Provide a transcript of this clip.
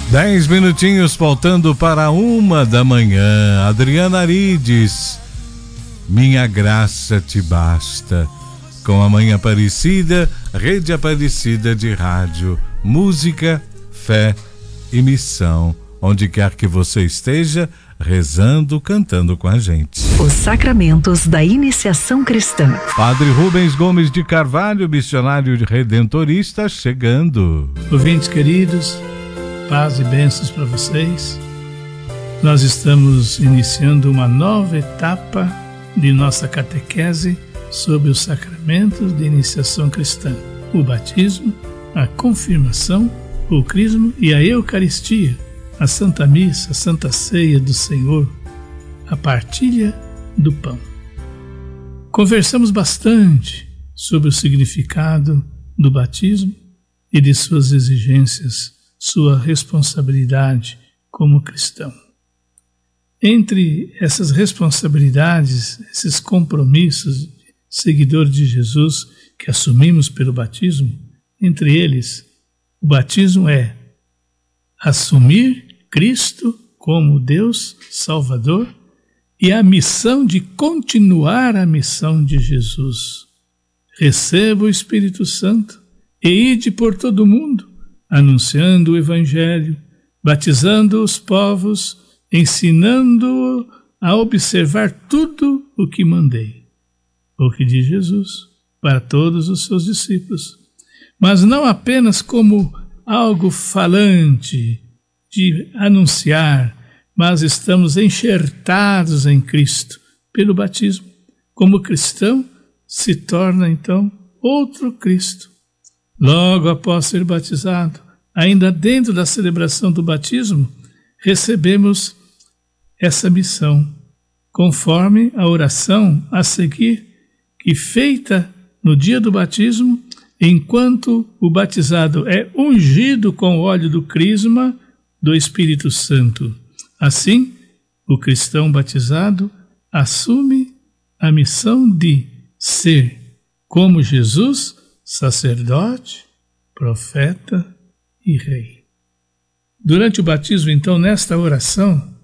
10 minutinhos faltando para 1h. Adriana Arides, minha graça te basta. Com a Mãe Aparecida, Rede Aparecida de Rádio, música, fé e missão. Onde quer que você esteja, rezando, cantando com a gente. Os sacramentos da iniciação cristã. Padre Rubens Gomes de Carvalho, missionário redentorista, chegando. Ouvintes queridos, paz e bênçãos para vocês. Nós estamos iniciando uma nova etapa de nossa catequese sobre os sacramentos de iniciação cristã: o batismo, a confirmação, o crisma e a Eucaristia, a Santa Missa, a Santa Ceia do Senhor, a partilha do pão. Conversamos bastante sobre o significado do batismo e de suas exigências, sua responsabilidade como cristão. Entre essas responsabilidades, esses compromissos, seguidores de Jesus que assumimos pelo batismo, entre eles, o batismo é assumir Cristo como Deus Salvador e a missão de continuar a missão de Jesus. Receba o Espírito Santo e ide por todo o mundo, anunciando o Evangelho, batizando os povos, ensinando-o a observar tudo o que mandei. O que diz Jesus para todos os seus discípulos. Mas não apenas como algo falante de anunciar, mas estamos enxertados em Cristo pelo batismo. Como cristão, se torna então outro Cristo. Logo após ser batizado, ainda dentro da celebração do batismo, recebemos essa missão, conforme a oração a seguir, que feita no dia do batismo, enquanto o batizado é ungido com o óleo do crisma do Espírito Santo. Assim, o cristão batizado assume a missão de ser, como Jesus, sacerdote, profeta e rei. Durante o batismo, então, nesta oração,